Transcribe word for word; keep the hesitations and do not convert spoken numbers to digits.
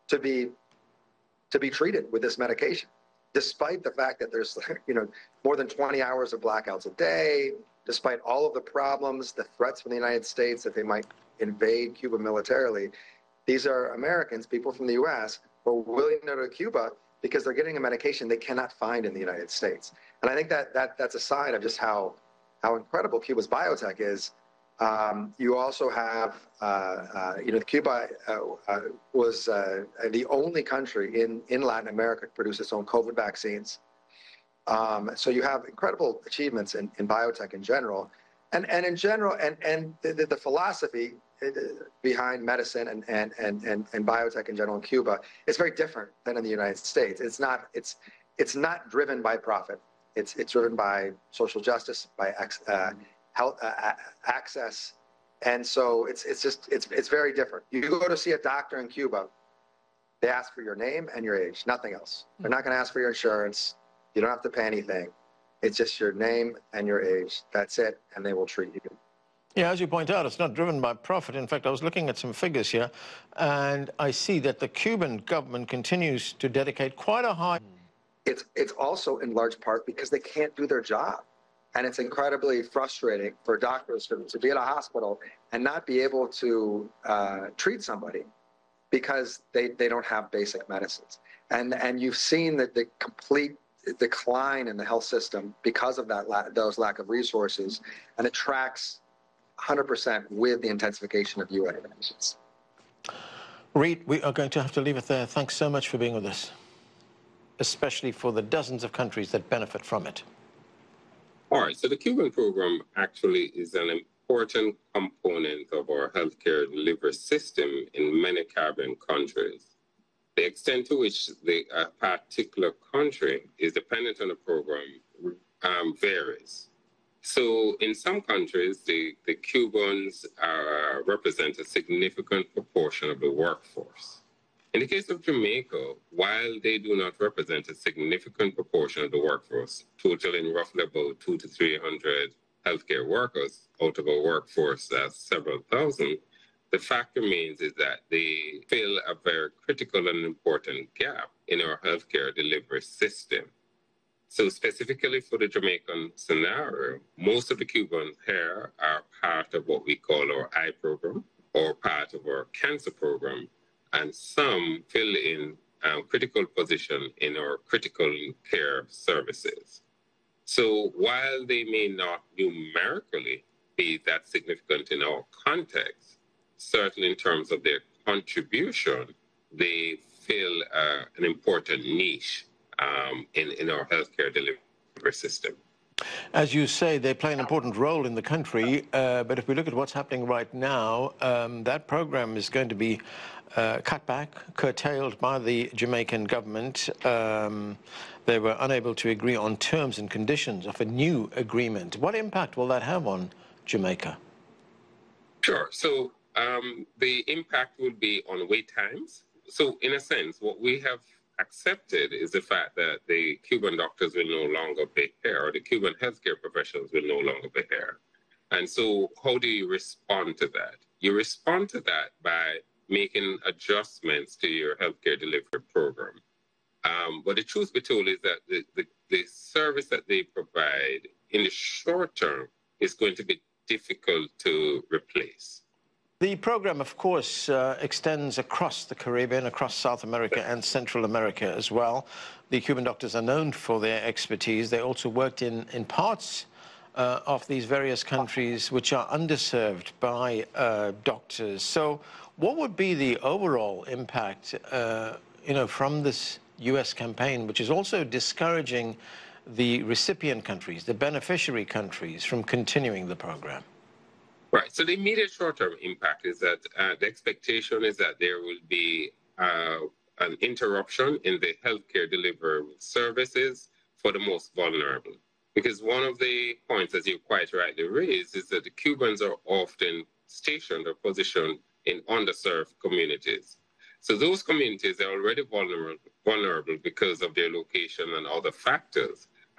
to be to be treated with this medication, despite the fact that there's, you know, more than twenty hours of blackouts a day, despite all of the problems, the threats from the United States that they might invade Cuba militarily. These are Americans, people from the U S, who are willing to go to Cuba because they're getting a medication they cannot find in the United States. And I think that, that that's a sign of just how, how incredible Cuba's biotech is. Um, you also have, uh, uh, you know, Cuba uh, uh, was uh, the only country in, in Latin America to produce its own COVID vaccines. Um, so you have incredible achievements in, in biotech in general. And, and in general, and, and the, the philosophy behind medicine and, and, and, and, and biotech in general in Cuba is very different than in the United States. It's not, it's, it's not driven by profit. It's, it's driven by social justice, by uh, health uh, access. And so it's, it's just, it's, it's very different. You go to see a doctor in Cuba, they ask for your name and your age, nothing else. They're not going to ask for your insurance. You don't have to pay anything. It's just your name and your age. That's it, and they will treat you. Yeah, as you point out, it's not driven by profit. In fact, I was looking at some figures here, and I see that the Cuban government continues to dedicate quite a high... It's, it's also in large part because they can't do their job. And it's incredibly frustrating for doctors to, to be at a hospital and not be able to uh, treat somebody because they, they don't have basic medicines. And, and you've seen that the complete decline in the health system because of that la those lack of resources, and it tracks one hundred percent with the intensification of U N emissions. Reid, we are going to have to leave it there. Thanks so much for being with us, especially for the dozens of countries that benefit from it. All right, so the Cuban program actually is an important component of our healthcare delivery system in many Caribbean countries. The extent to which the uh, particular country is dependent on the program um, varies. So in some countries, the, the Cubans uh, represent a significant proportion of the workforce. In the case of Jamaica, while they do not represent a significant proportion of the workforce, totaling roughly about two to three hundred healthcare workers out of a workforce that's several thousand, the fact remains is that they fill a very critical and important gap in our healthcare delivery system. So specifically for the Jamaican scenario, most of the Cubans here are part of what we call our eye program or part of our cancer program, and some fill in um, critical position in our critical care services. So while they may not numerically be that significant in our context, certainly in terms of their contribution, they fill uh, an important niche um, in, in our healthcare delivery system. As you say, they play an important role in the country, uh, but if we look at what's happening right now, um, that program is going to be uh, cut back, curtailed by the Jamaican government. Um, they were unable to agree on terms and conditions of a new agreement. What impact will that have on Jamaica? Sure. So um, the impact will be on wait times. So in a sense, what we have accepted is the fact that the Cuban doctors will no longer be here, or the Cuban healthcare professionals will no longer be here. And so how do you respond to that? You respond to that by making adjustments to your healthcare delivery program. Um, but the truth be told is that the, the, the service that they provide in the short term is going to be difficult to replace. The program, of course, uh, extends across the Caribbean, across South America and Central America as well. The Cuban doctors are known for their expertise. They also worked in, in parts uh, of these various countries which are underserved by uh, doctors. So what would be the overall impact, uh, you know, from this U S campaign, which is also discouraging the recipient countries, the beneficiary countries, from continuing the program? Right. So the immediate short-term impact is that uh, the expectation is that there will be uh, an interruption in the healthcare delivery services for the most vulnerable. Because one of the points, as you quite rightly raised, is that the Cubans are often stationed or positioned in underserved communities. So those communities are already vulnerable, vulnerable because of their location and other factors.